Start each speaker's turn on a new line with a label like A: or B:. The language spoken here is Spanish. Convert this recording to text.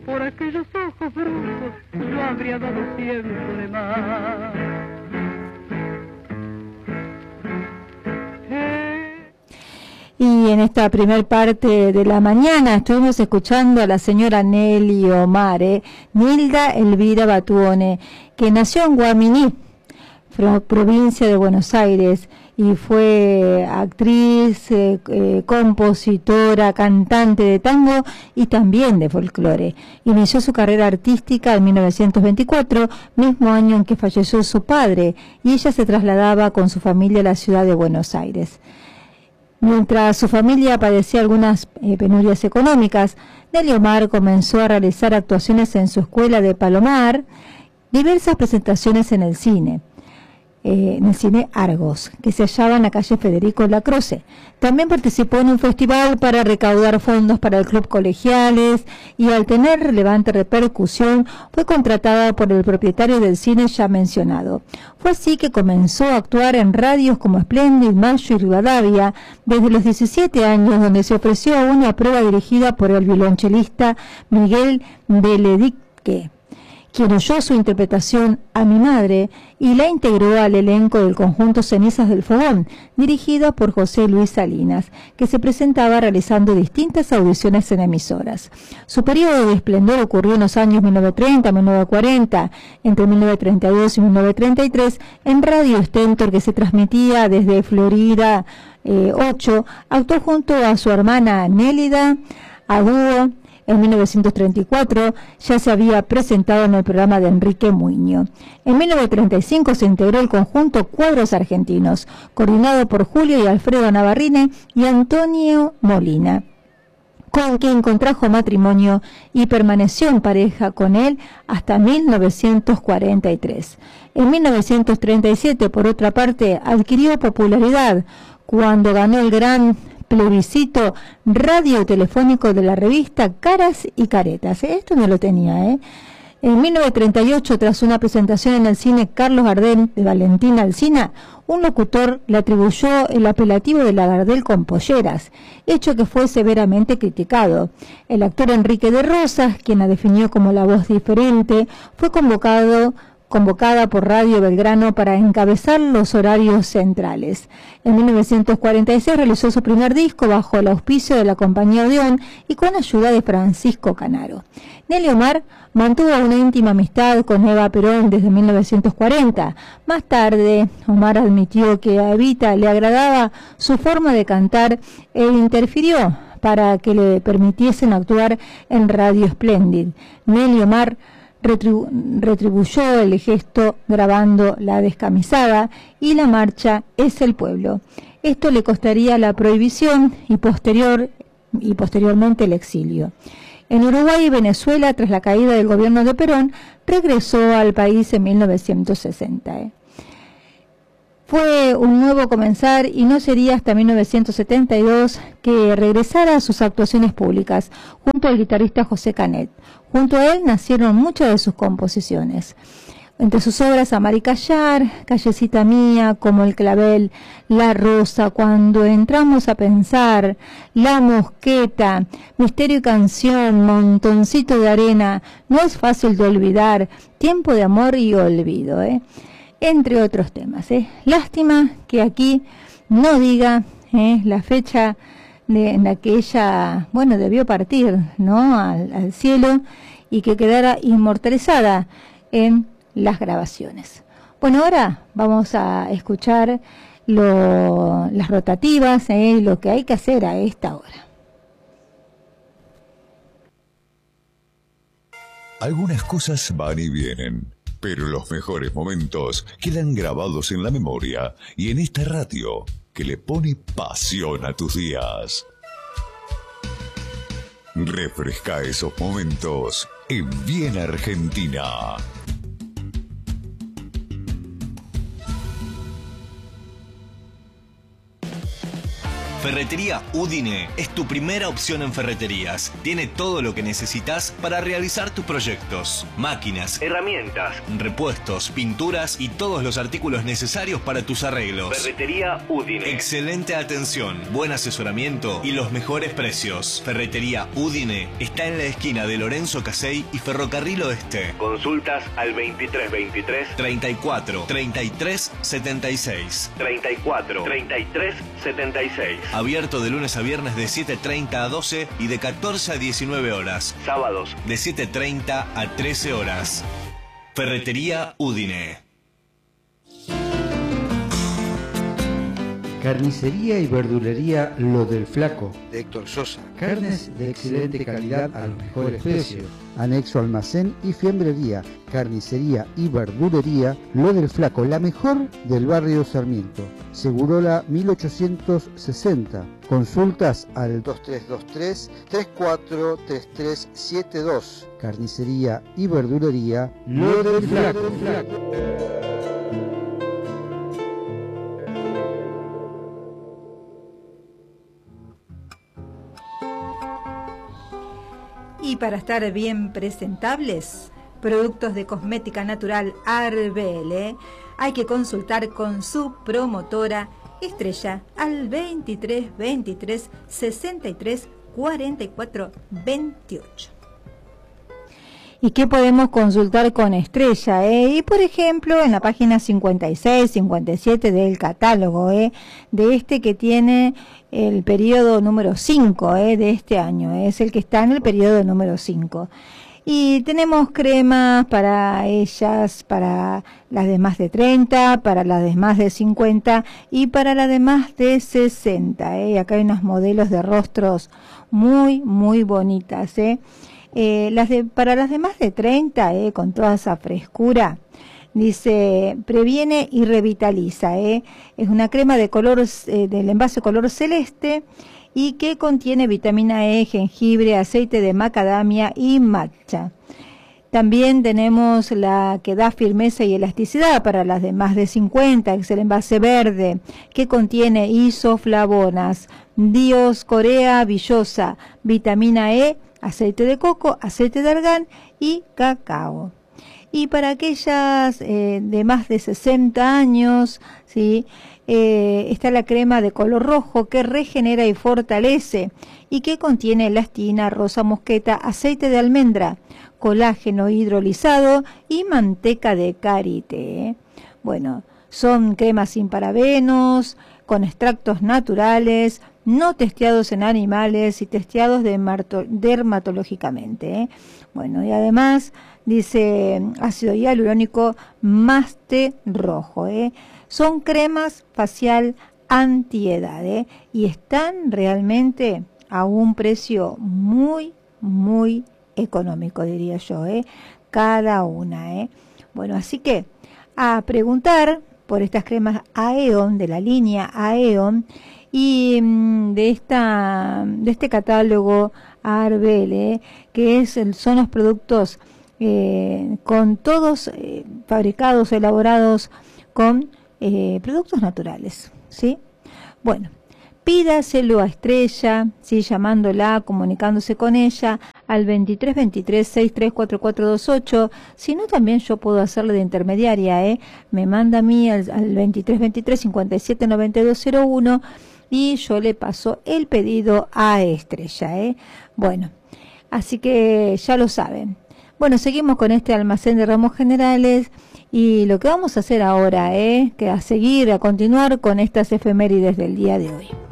A: por aquellos ojos brujos yo habría dado siempre más.
B: Y en esta primer parte de la mañana estuvimos escuchando a la señora Nelly Omar, Nilda Elvira Batuone, que nació en Guaminí, provincia de Buenos Aires, y fue actriz, compositora, cantante de tango y también de folclore. Inició su carrera artística en 1924, mismo año en que falleció su padre, y ella se trasladaba con su familia a la ciudad de Buenos Aires. Mientras su familia padecía algunas penurias económicas, Nelly Omar comenzó a realizar actuaciones en su escuela de Palomar, diversas presentaciones en el cine Argos, que se hallaba en la calle Federico Lacroze. También participó en un festival para recaudar fondos para el Club Colegiales y al tener relevante repercusión fue contratada por el propietario del cine ya mencionado. Fue así que comenzó a actuar en radios como Splendid, Mayo y Rivadavia desde los 17 años, donde se ofreció a una prueba dirigida por el violonchelista Miguel Beledicque, quien oyó su interpretación a Mi Madre y la integró al elenco del conjunto Cenizas del Fogón, dirigida por José Luis Salinas, que se presentaba realizando distintas audiciones en emisoras. Su periodo de esplendor ocurrió en los años 1930-1940, entre 1932 y 1933, en Radio Stentor, que se transmitía desde Florida 8, actuó junto a su hermana Nélida, a dúo. En 1934 ya se había presentado en el programa de Enrique Muiño. En 1935 se integró el conjunto Cuadros Argentinos, coordinado por Julio y Alfredo Navarrine y Antonio Molina, con quien contrajo matrimonio y permaneció en pareja con él hasta 1943. En 1937, por otra parte, adquirió popularidad cuando ganó el gran plebiscito radiotelefónico de la revista Caras y Caretas. Esto no lo tenía, En 1938, tras una presentación en el cine Carlos Gardel de Valentina Alsina, un locutor le atribuyó el apelativo de la Gardel con polleras, hecho que fue severamente criticado. El actor Enrique de Rosas, quien la definió como la voz diferente, fue convocada por Radio Belgrano para encabezar los horarios centrales. En 1946 realizó su primer disco bajo el auspicio de la compañía Odeón y con ayuda de Francisco Canaro. Nelly Omar mantuvo una íntima amistad con Eva Perón desde 1940. Más tarde, Omar admitió que a Evita le agradaba su forma de cantar e interfirió para que le permitiesen actuar en Radio Splendid. Nelly Omar retribuyó el gesto grabando La Descamisada y la marcha Es el Pueblo. Esto le costaría la prohibición y posteriormente el exilio. En Uruguay y Venezuela, tras la caída del gobierno de Perón, regresó al país en 1960. Fue un nuevo comenzar y no sería hasta 1972 que regresara a sus actuaciones públicas, junto al guitarrista José Canet. Junto a él nacieron muchas de sus composiciones. Entre sus obras, Amar y Callar, Callecita Mía, Como el Clavel, La Rosa, Cuando entramos a pensar, La Mosqueta, Misterio y Canción, Montoncito de Arena, No es fácil de olvidar, Tiempo de amor y olvido, entre otros temas. Lástima que aquí no diga la fecha en la que ella, debió partir, ¿no?, al cielo, y que quedara inmortalizada en las grabaciones. Bueno, ahora vamos a escuchar las rotativas, lo que hay que hacer a esta hora.
C: Algunas cosas van y vienen, pero los mejores momentos quedan grabados en la memoria y en esta radio que le pone pasión a tus días. Refresca esos momentos en Bien Argentina.
D: Ferretería Udine es tu primera opción en ferreterías. Tiene todo lo que necesitas para realizar tus proyectos. Máquinas, herramientas, repuestos, pinturas y todos los artículos necesarios para tus arreglos. Ferretería Udine. Excelente atención, buen asesoramiento y los mejores precios. Ferretería Udine está en la esquina de Lorenzo Casey y Ferrocarril Oeste. Consultas al 2323 34 33 76. 34 33 76. Abierto de lunes a viernes de 7:30 a 12 y de 14 a 19 horas. Sábados de 7:30 a 13 horas. Ferretería Udine.
E: Carnicería y verdulería Lo del Flaco,
F: de Héctor Sosa.
E: carnes de excelente calidad a los mejores precios. Anexo almacén y fiambrería, carnicería y verdulería Lo del Flaco, la mejor del barrio Sarmiento. Segurola 1860. Consultas al 2323-343372. Carnicería y verdulería Lo del Flaco.
B: Y para estar bien presentables, productos de cosmética natural Arbele, hay que consultar con su promotora Estrella al 23 23 63 44 28. ¿Y qué podemos consultar con Estrella? Y por ejemplo, en la página 56, 57 del catálogo, de este que tiene el periodo número 5 de este año, es el que está en el periodo número 5. Y tenemos cremas para ellas, para las de más de 30, para las de más de 50 y para las de más de 60. Y acá hay unos modelos de rostros muy, muy bonitas. Para las de más de 30, con toda esa frescura, dice, previene y revitaliza. Es una crema de color, del envase color celeste y que contiene vitamina E, jengibre, aceite de macadamia y matcha. También tenemos la que da firmeza y elasticidad para las de más de 50, que es el envase verde, que contiene isoflavonas, dioscorea villosa, vitamina E, aceite de coco, aceite de argán y cacao. Y para aquellas de más de 60 años, ¿sí? Está la crema de color rojo que regenera y fortalece y que contiene elastina, rosa mosqueta, aceite de almendra, colágeno hidrolizado y manteca de karité. Bueno, son cremas sin parabenos, con extractos naturales, no testeados en animales y testeados dermatológicamente. Bueno, y además dice ácido hialurónico más té rojo. Son cremas facial antiedad, y están realmente a un precio muy, muy económico, diría yo, cada una. Bueno, así que a preguntar por estas cremas Aeon, de la línea Aeon, y de este catálogo Arbele, que son los productos con todos fabricados, elaborados con productos naturales, ¿sí? Bueno, pídaselo a Estrella, ¿sí? Llamándola, comunicándose con ella al 2323-634428. Si no, también yo puedo hacerle de intermediaria, me manda a mí al 2323-579201 y yo le paso el pedido a Estrella, Bueno, así que ya lo saben. Bueno, seguimos con este almacén de ramos generales y lo que vamos a hacer ahora es que a continuar con estas efemérides del día de hoy.